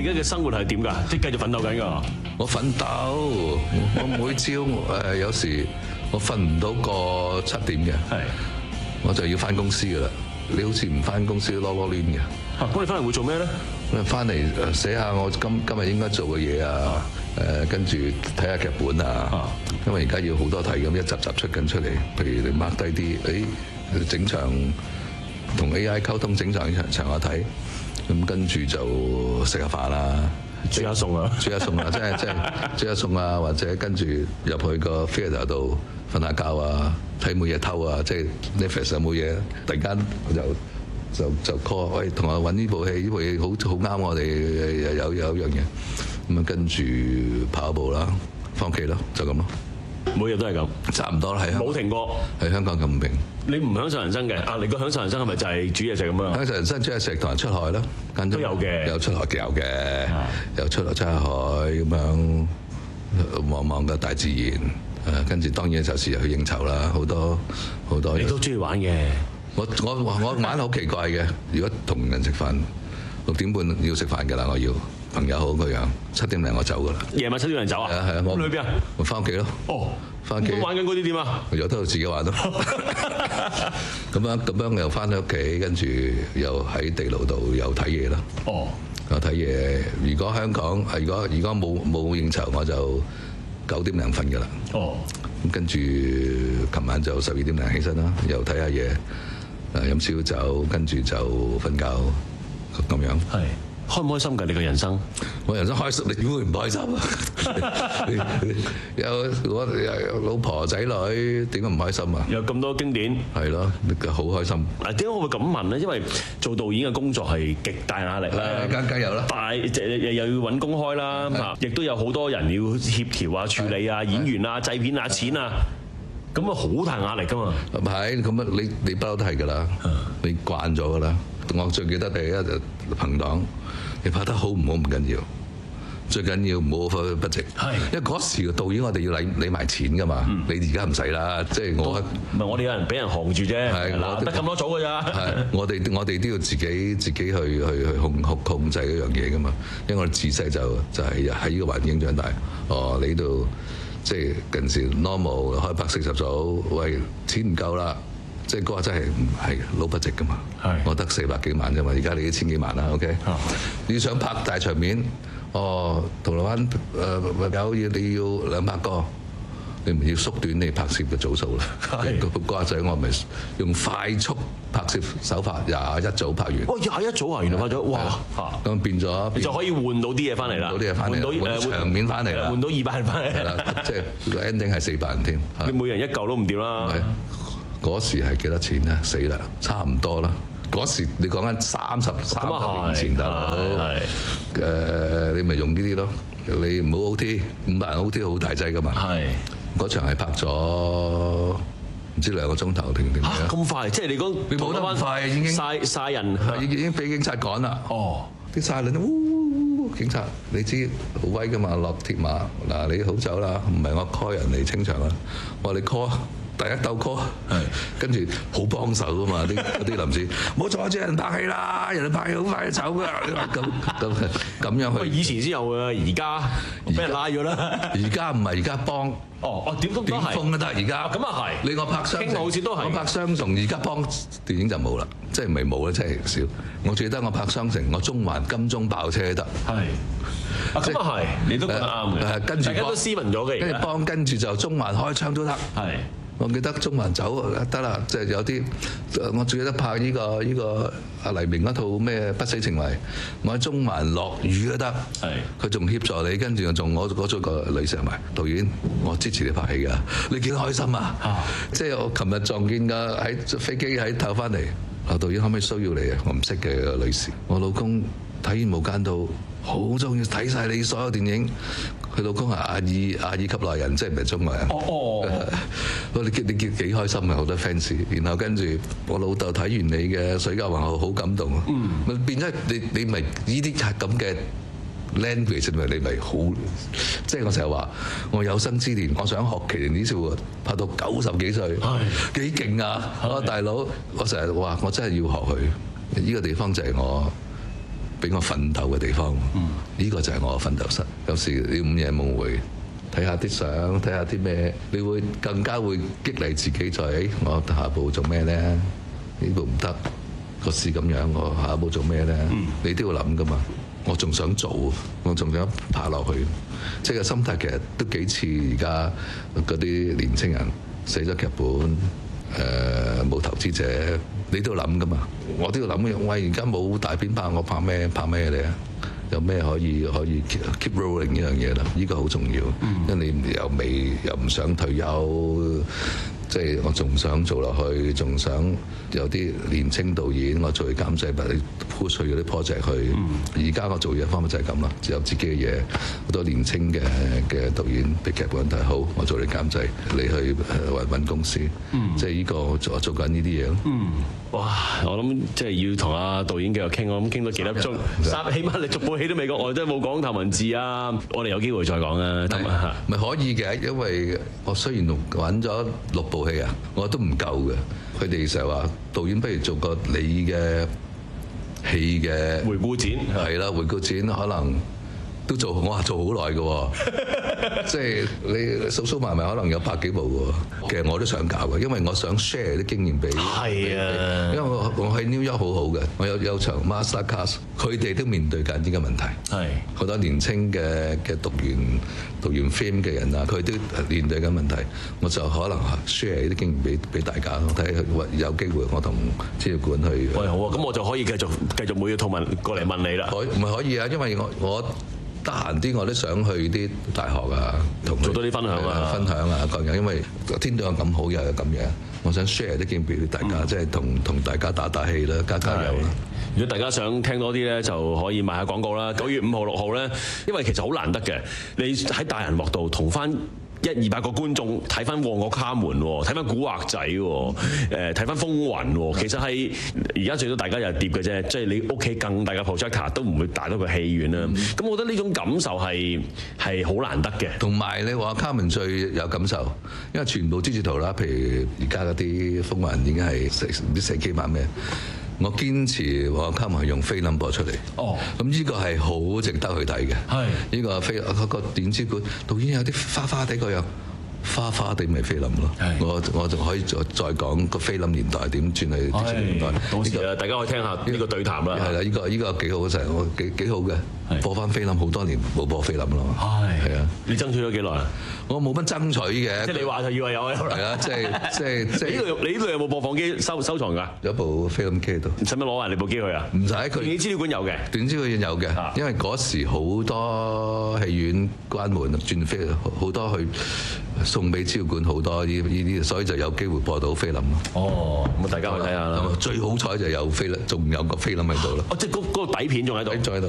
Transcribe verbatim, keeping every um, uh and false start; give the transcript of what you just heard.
家嘅生活係點㗎？即係繼續奮鬥緊㗎。 我奮鬥，我每朝誒有時我瞓唔到過七點嘅， 係， 我就要翻公司㗎啦。你好似唔翻公司都囉囉攣嘅。 咁你翻嚟會做咩咧？ 咁翻嚟誒寫下我今今日應該做嘅嘢啊，誒跟住睇下劇本啊，因為而家要好多睇咁一集集出緊出嚟。譬如你 mark 低啲，誒整場同 A I 溝通整場場場下睇，咁跟住就食下飯啦。 煮下餸啊！ 煮下餸啊！即係即係煮下餸啊，或者跟住入去個 theatre 度瞓下覺啊，睇冇嘢偷啊，即係 Netflix 有冇嘢，突然間我就就就 call， 喂，同我揾呢部戲，呢部戲好好啱我哋，有有一樣嘢，咁啊跟住跑步啦，翻屋企咯，就咁咯。 每日都係咁， 差唔多啦，係冇停過。 喺香港咁唔平。 你唔享受人生嘅啊？你個享受人生係咪就係煮嘢食咁樣？ 享受人生煮嘢食同人出海咯， 都有嘅， 有出海嘅有嘅，有出海出下海咁樣望望個大自然，誒跟住當然就時日去應酬啦，好多好多。 你都中意玩嘅。 我我我玩好奇怪嘅，如果同人食飯，六點半要食飯㗎啦，我要朋友好嗰樣，七點零我走㗎啦。 夜晚七點零走啊？ 係啊係啊，我去邊啊？ 我翻屋企咯。 哦， 翻屋企。 玩緊嗰啲點啊？ 由得我自己玩咯。咁樣咁樣又翻到屋企，跟住又喺地牢度又睇嘢啦。 哦， 又睇嘢。如果香港係如果如果冇冇應酬，我就九點零瞓㗎啦。 哦， 咁跟住琴晚就十二點零起身啦，又睇下嘢。誒飲少酒，跟住就瞓覺咁樣。 係開唔開心㗎？你個人生？ 我人生開心，你點會唔開心啊？有我有老婆仔女，點解唔開心啊？ 有咁多經典， 係咯，好開心。 嗱，點解我會咁問咧？因為做導演嘅工作係極大壓力啦， 梗梗有啦， 大即係又要揾公開啦，嚇，亦都有好多人要協調啊、處理啊、演員啊、製片啊、錢啊。咁啊，好大壓力噶嘛！ 唔係咁啊，你你不嬲都係噶啦，你慣咗噶啦。我最記得第一就朋黨，你拍得好唔好唔緊要，最緊要唔好不值。係，因為嗰時嘅導演我哋要理理埋錢噶嘛，你而家唔使啦，即係我唔係我哋有人俾人行住啫，嗱得咁多組㗎咋。 係，我哋我哋都要自己自己去去去控控控制嗰樣嘢噶嘛，因為我哋自細就就係喺呢個環境長大。哦，你度。即係近時 normal 開拍四十組，喂錢唔夠啦，即係嗰個真係唔係撈不值噶嘛。係，我得四百幾萬啫嘛，而家你一千幾萬啦 ，OK。啊，你想拍大場面，哦，銅鑼灣誒有要你要兩百個，你唔要縮短你拍攝嘅組數啦。係，個瓜仔我咪用快速拍攝手法，廿一組拍完。 哦，廿一組啊，原來拍咗，哇！嚇， 咁變咗就可以換到啲嘢翻嚟啦， 換到啲嘢翻嚟，換到誒場面翻嚟啦， 換到二百人翻嚟。係啦，即係個 ending 係四百人添。 你每人一嚿都唔掂啦。 嗰時係幾多錢咧？死啦，差唔多啦。嗰時你講緊三十三十年前大佬，誒你咪用呢啲咯。你唔好 O T， 五百人 O T 好大劑噶嘛。係嗰場係拍咗唔知兩個鐘頭定定咩啊？ 咁快，即係你講你冇得咁快，已經曬曬人， 已經俾警察趕啦。 哦， 啲曬人都嗚警察，你知好威噶嘛？落鐵馬嗱，你好走啦，唔係我 call 人嚟清場啦，我話你 call。第一鬥 call， 跟住好幫手噶嘛，啲嗰啲臨時冇阻住人拍戲啦，人哋拍戲好快就走噶，咁咁咁樣去。 喂，以前先有嘅，而家俾人拉咗啦。 而家唔係，而家幫。 哦哦，點都點封都得，而家。 咁啊係。 你我拍雙重， 好似都係。 我拍雙重，而家幫電影就冇啦，即係唔係冇啦，即係少。我記得我拍雙城，我中環金鐘爆車得。係。 啊咁啊係，你都覺得啱嘅。 跟住大家都斯文咗嘅。 跟住幫，跟住就中環開槍都得。係。我記得中環走得啦，即係有啲我最記得拍呢個呢個阿黎明嗰套咩不死情懷，我喺中環落雨都得，佢仲協助你，跟住仲我嗰組個女士埋導演，我支持你拍戲㗎，你幾開心啊！即係我琴日撞見㗎喺飛機喺透翻嚟，啊導演可唔可以需要你啊？我唔識嘅個女士，我老公睇完無間道。好中意睇晒你所有電影，佢老公係阿爾阿爾及內人，即係唔係中國人。哦哦，你你你幾開心啊！好多 fans，然後跟住我老豆睇完你嘅《水教皇后》好感動啊！嗯，變咗你你咪呢啲咁嘅 language 咪你咪好，即係我成日話我有生之年，我想學麒麟呢招拍到九十幾歲，幾勁啊！我大佬，我成日話我真係要學佢，呢個地方就係我。 俾我奮鬥嘅地方。呢、嗯、個就係我嘅奮鬥室。有時你午夜夢回，睇下啲相，睇下啲咩，你會更加會激勵自己在。誒，我下一步做咩咧？呢步唔得，個市咁樣，我下一步做咩咧？嗯、你都要諗噶嘛。我仲想做，我仲想爬落去。即係個心態其實都幾似而家嗰啲年青人寫咗劇本，誒、呃、冇投資者，你都要諗噶嘛。我都要諗嘅。喂，而家冇大片拍，我拍咩？拍咩嚟啊？有咩可以可以 keep rolling 呢樣嘢啦？呢個好重要，因為你又未又唔想退休。即係我仲想做落去，仲想有啲年青導演，我做監製，你 push 嗰啲 project 去。而家、嗯、我做嘢方法就係咁啦，只有自己嘅嘢。好多年青嘅嘅導演俾劇本睇好，我做你監製，你去揾揾公司。嗯、即係呢、呢個我做緊呢啲嘢咯。嗯， 哇！我諗即係要同阿導演繼續傾，我諗傾多幾粒鐘。三起碼你逐部戲都未講，我真係冇講頭文字啊！我哋有機會再講啊，得嘛？ 咪可以嘅，因為我雖然揾咗六部戲啊，我都唔夠嘅。佢哋成日話導演不如做個你嘅戲嘅回顧展， 係啦，回顧展可能都做，我話做好耐嘅喎。即係你數數埋埋，可能有百幾部嘅喎。其實我都想搞嘅，因為我想 share 啲經驗俾。係啊，因為我我喺 New York 好好嘅，我有有場 master class，佢哋都面對緊呢個問題。係好多年青嘅嘅讀完讀完 film 嘅人啊，佢都面對緊問題。我就可能 share 啲經驗俾俾大家，我睇有機會我同資料館去。 喂，好啊，咁我就可以繼續繼續每一套問過嚟問你啦。 可唔係可以啊？因為我我。得閒啲我都想去啲大學啊，同做多啲分享啊， 分享啊各樣，因為天道有咁好又有咁樣，我想 share 啲經驗俾大家，嗯、即係同同大家打打氣啦，加加油啦。 如果大家想聽多啲咧，就可以賣下廣告啦。九月五號、六號咧，因為其實好難得嘅，你喺大人幕度同翻一二百個觀眾睇翻《旺角卡門》，睇翻《古惑仔》，誒睇翻《風雲》，其實係而家最多大家又係碟嘅啫，即係你屋企更大嘅 projector 都唔會大到個戲院啦。咁、嗯、我覺得呢種感受係係好難得嘅。同埋你話卡門最有感受，因為全部 digital 啦，譬如而家嗰啲《風雲》已經係唔知四幾萬咩。我堅持我卡門係用菲林播出嚟，哦，咁呢個係好值得去睇嘅。係呢個菲嗰個電子館導演有啲花花地個樣，花花地咪菲林咯。我我就可以再再講個菲林年代點轉去電子年代。 到時啊，大家可以聽下呢個對談啦。 係啦，呢個呢個幾好，就係我幾幾好嘅。播翻菲林好多年冇播菲林咯。係係啊， 你爭取咗幾耐啊？ 我冇乜爭取嘅， 即係你話就以為有啊， 係啊，即係即係即係呢度你呢度有冇播放機收收藏㗎？ 有部菲林機喺度， 使唔使攞埋你部機去啊？ 唔使，佢電子資料館有嘅， 電子資料館有嘅，因為嗰時好多戲院關門轉飛，好多去送俾資料館好多呢呢啲，所以就有機會播到菲林咯。 哦，咁大家去睇下啦。 最好彩就有菲林，仲有個菲林喺度咯。 哦，即係嗰嗰個底片仲喺度。